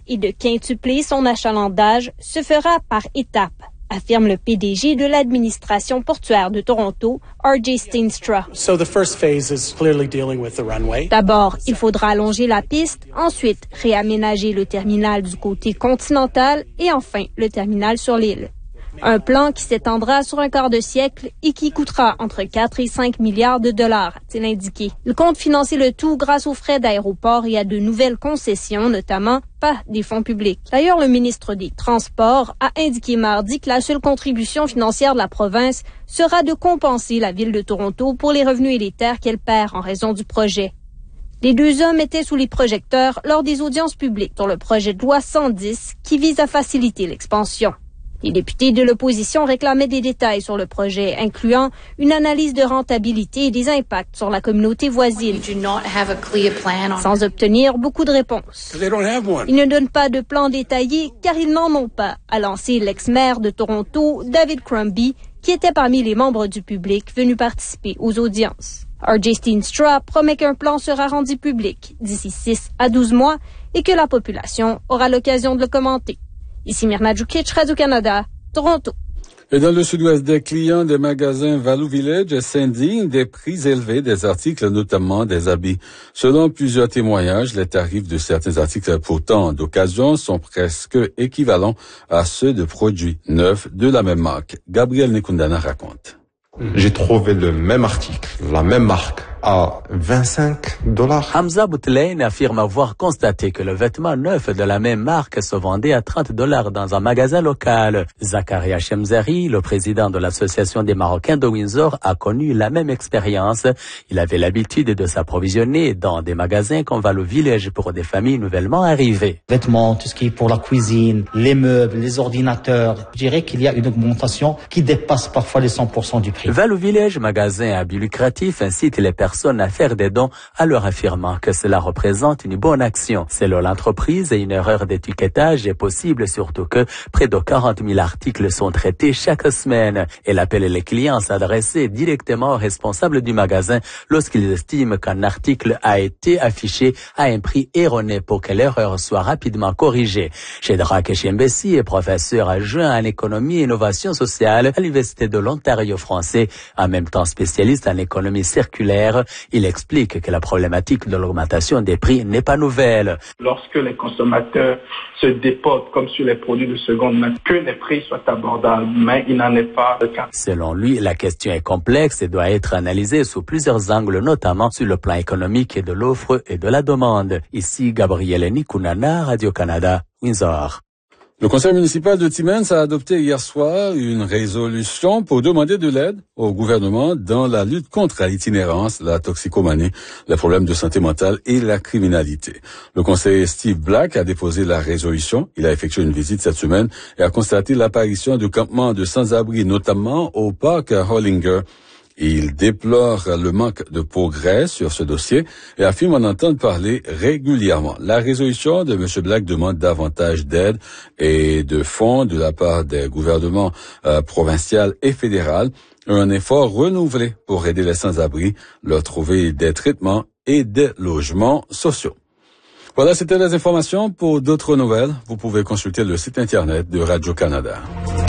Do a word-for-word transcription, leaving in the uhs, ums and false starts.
et de quintupler son achalandage se fera par étapes, affirme le P D G de l'administration portuaire de Toronto, R J Steenstra. So the first phase is clearly dealing with the runway. D'abord, il faudra allonger la piste, ensuite réaménager le terminal du côté continental et enfin le terminal sur l'île. Un plan qui s'étendra sur un quart de siècle et qui coûtera entre quatre et cinq milliards de dollars, a-t-il indiqué. Il compte financer le tout grâce aux frais d'aéroport et à de nouvelles concessions, notamment pas des fonds publics. D'ailleurs, le ministre des Transports a indiqué mardi que la seule contribution financière de la province sera de compenser la ville de Toronto pour les revenus et les terres qu'elle perd en raison du projet. Les deux hommes étaient sous les projecteurs lors des audiences publiques sur le projet de loi cent dix qui vise à faciliter l'expansion. Les députés de l'opposition réclamaient des détails sur le projet, incluant une analyse de rentabilité et des impacts sur la communauté voisine, sans obtenir beaucoup de réponses. Ils ne donnent pas de plan détaillé car ils n'en ont pas, a lancé l'ex-maire de Toronto, David Crombie, qui était parmi les membres du public venus participer aux audiences. R J Steenstra promet qu'un plan sera rendu public d'ici six à douze mois et que la population aura l'occasion de le commenter. Ici Myrna Djukic, Radio-Canada, Toronto. Et dans le sud-ouest, des clients des magasins Value Village s'indignent des prix élevés des articles, notamment des habits. Selon plusieurs témoignages, les tarifs de certains articles pourtant d'occasion sont presque équivalents à ceux de produits neufs de la même marque. Gabriel Nekundana raconte. J'ai trouvé le même article, la même marque, à vingt-cinq dollars. Hamza Boutelaine affirme avoir constaté que le vêtement neuf de la même marque se vendait à trente dollars dans un magasin local. Zakaria Chemzari, le président de l'association des Marocains de Windsor, a connu la même expérience. Il avait l'habitude de s'approvisionner dans des magasins comme Value Village pour des familles nouvellement arrivées. Vêtements, tout ce qui est pour la cuisine, les meubles, les ordinateurs. Je dirais qu'il y a une augmentation qui dépasse parfois les cent pour cent du prix. Value Village, magasin à but lucratif, incite les personnes à faire des dons à leur affirmant que cela représente une bonne action. Selon l'entreprise, une erreur d'étiquetage est possible, surtout que près de quarante mille articles sont traités chaque semaine. Elle appelle les clients à s'adresser directement aux responsables du magasin lorsqu'ils estiment qu'un article a été affiché à un prix erroné pour que l'erreur soit rapidement corrigée. Shedrack Eshembesi est professeur adjoint en économie et innovation sociale à l'Université de l'Ontario français, en même temps spécialiste en économie circulaire. Il explique que la problématique de l'augmentation des prix n'est pas nouvelle. Lorsque les consommateurs se déportent comme sur les produits de seconde main, que les prix soient abordables, mais il n'en est pas le cas. Selon lui, la question est complexe et doit être analysée sous plusieurs angles, notamment sur le plan économique et de l'offre et de la demande. Ici, Gabriel Nikunana, Radio-Canada, Windsor. Le conseil municipal de Timmins a adopté hier soir une résolution pour demander de l'aide au gouvernement dans la lutte contre l'itinérance, la toxicomanie, les problèmes de santé mentale et la criminalité. Le conseiller Steve Black a déposé la résolution. Il a effectué une visite cette semaine et a constaté l'apparition de campements de sans-abri, notamment au parc Hollinger. Il déplore le manque de progrès sur ce dossier et affirme en entendre parler régulièrement. La résolution de M. Black demande davantage d'aide et de fonds de la part des gouvernements euh, provinciaux et fédéraux, un effort renouvelé pour aider les sans-abri, leur trouver des traitements et des logements sociaux. Voilà, c'était les informations. Pour d'autres nouvelles, vous pouvez consulter le site internet de Radio-Canada.